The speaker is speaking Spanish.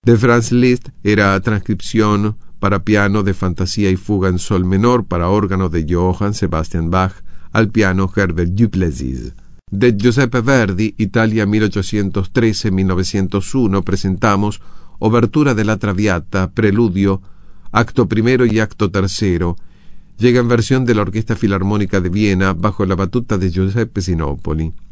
De Franz Liszt era transcripción para piano de Fantasía y Fuga en sol menor para órgano de Johann Sebastian Bach, al piano Herbert Duplessis. De Giuseppe Verdi, Italia 1813-1901, presentamos Obertura de la Traviata, Preludio, acto primero y acto tercero. Llega en versión de la Orquesta Filarmónica de Viena bajo la batuta de Giuseppe Sinopoli.